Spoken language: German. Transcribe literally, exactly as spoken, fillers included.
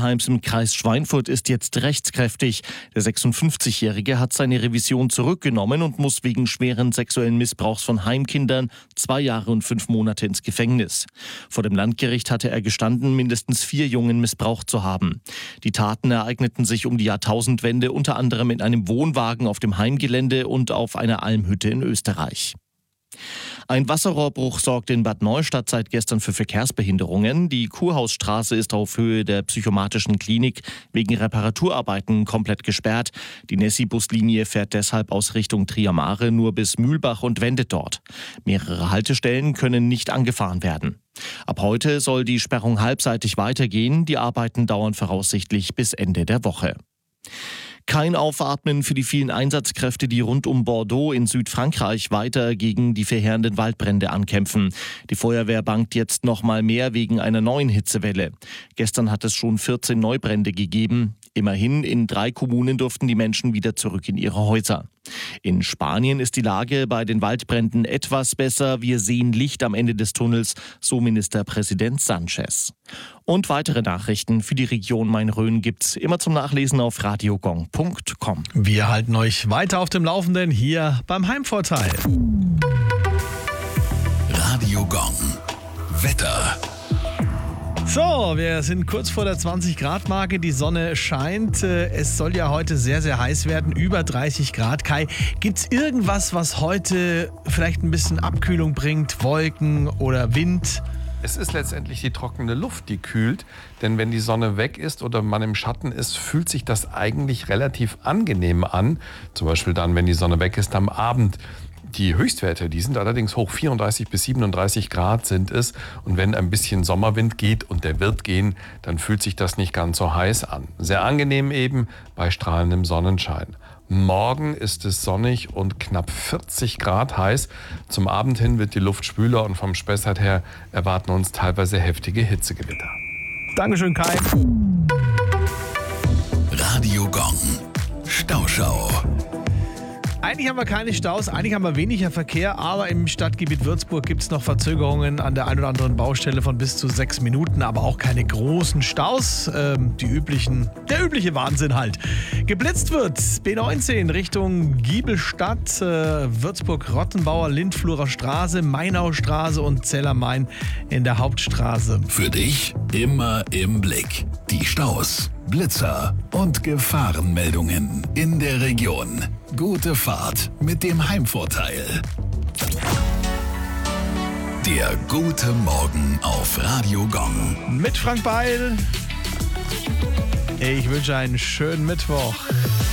Kinderheims im Kreis Schweinfurt ist jetzt rechtskräftig. Der sechsundfünfzigjährige hat seine Revision zurückgenommen und muss wegen schweren sexuellen Missbrauchs von Heimkindern zwei Jahre und fünf Monate ins Gefängnis. Vor dem Landgericht hatte er gestanden, mindestens vier Jungen missbraucht zu haben. Die Taten ereigneten sich um die Jahrtausendwende, unter anderem in einem Wohnwagen auf dem Heimgelände und auf einer Almhütte in Österreich. Ein Wasserrohrbruch sorgt in Bad Neustadt seit gestern für Verkehrsbehinderungen. Die Kurhausstraße ist auf Höhe der psychomatischen Klinik wegen Reparaturarbeiten komplett gesperrt. Die Nessi-Buslinie fährt deshalb aus Richtung Triamare nur bis Mühlbach und wendet dort. Mehrere Haltestellen können nicht angefahren werden. Ab heute soll die Sperrung halbseitig weitergehen. Die Arbeiten dauern voraussichtlich bis Ende der Woche. Kein Aufatmen für die vielen Einsatzkräfte, die rund um Bordeaux in Südfrankreich weiter gegen die verheerenden Waldbrände ankämpfen. Die Feuerwehr bangt jetzt noch mal mehr wegen einer neuen Hitzewelle. Gestern hat es schon vierzehn Neubrände gegeben. Immerhin, in drei Kommunen durften die Menschen wieder zurück in ihre Häuser. In Spanien ist die Lage bei den Waldbränden etwas besser. Wir sehen Licht am Ende des Tunnels, so Ministerpräsident Sanchez. Und weitere Nachrichten für die Region Main-Rhön gibt's immer zum Nachlesen auf radiogong punkt com. Wir halten euch weiter auf dem Laufenden hier beim Heimvorteil. Radio Gong. Wetter. So, wir sind kurz vor der zwanzig Grad Marke. Die Sonne scheint. Es soll ja heute sehr, sehr heiß werden. Über dreißig Grad. Kai, gibt's irgendwas, was heute vielleicht ein bisschen Abkühlung bringt? Wolken oder Wind? Es ist letztendlich die trockene Luft, die kühlt. Denn wenn die Sonne weg ist oder man im Schatten ist, fühlt sich das eigentlich relativ angenehm an. Zum Beispiel dann, wenn die Sonne weg ist am Abend. Die Höchstwerte, die sind allerdings hoch, vierunddreißig bis siebenunddreißig Grad sind es. Und wenn ein bisschen Sommerwind geht, und der wird gehen, dann fühlt sich das nicht ganz so heiß an. Sehr angenehm eben bei strahlendem Sonnenschein. Morgen ist es sonnig und knapp vierzig Grad heiß. Zum Abend hin wird die Luft schwüler und vom Spessart her erwarten uns teilweise heftige Hitzegewitter. Dankeschön, Kai. Radio Gong. Stauschau. Eigentlich haben wir keine Staus, eigentlich haben wir weniger Verkehr, aber im Stadtgebiet Würzburg gibt es noch Verzögerungen an der einen oder anderen Baustelle von bis zu sechs Minuten, aber auch keine großen Staus. Ähm, die üblichen, der übliche Wahnsinn halt. Geblitzt wird B neunzehn Richtung Giebelstadt, äh, Würzburg-Rottenbauer, Lindflurer Straße, Mainaustraße und Zellermain in der Hauptstraße. Für dich immer im Blick. Die Staus, Blitzer und Gefahrenmeldungen in der Region. Gute Fahrt mit dem Heimvorteil. Der gute Morgen auf Radio Gong. Mit Frank Beil. Ich wünsche einen schönen Mittwoch.